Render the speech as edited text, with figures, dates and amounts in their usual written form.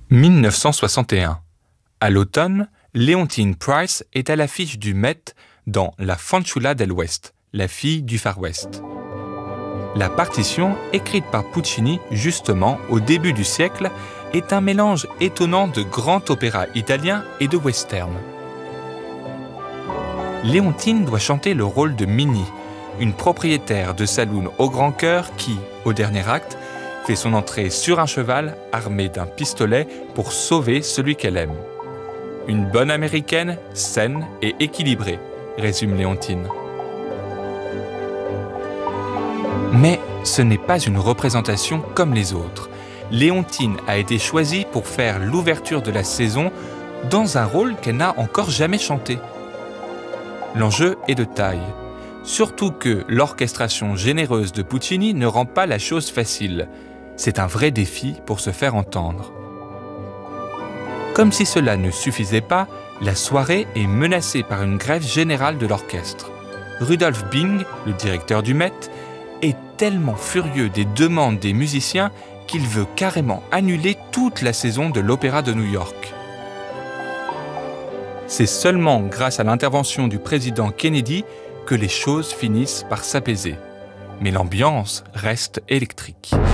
1961. À l'automne, Leontyne Price est à l'affiche du Met dans La Fanciulla del West, la fille du Far West. La partition, écrite par Puccini justement au début du siècle, est un mélange étonnant de grand opéra italien et de western. Leontyne doit chanter le rôle de Minnie, une propriétaire de saloon au grand cœur qui, au dernier acte, fait son entrée sur un cheval armé d'un pistolet pour sauver celui qu'elle aime. Une bonne américaine, saine et équilibrée, résume Leontyne. Mais ce n'est pas une représentation comme les autres. Leontyne a été choisie pour faire l'ouverture de la saison dans un rôle qu'elle n'a encore jamais chanté. L'enjeu est de taille, surtout que l'orchestration généreuse de Puccini ne rend pas la chose facile. C'est un vrai défi pour se faire entendre. Comme si cela ne suffisait pas, la soirée est menacée par une grève générale de l'orchestre. Rudolf Bing, le directeur du Met, est tellement furieux des demandes des musiciens qu'il veut carrément annuler toute la saison de l'Opéra de New York. C'est seulement grâce à l'intervention du président Kennedy que les choses finissent par s'apaiser. Mais l'ambiance reste électrique.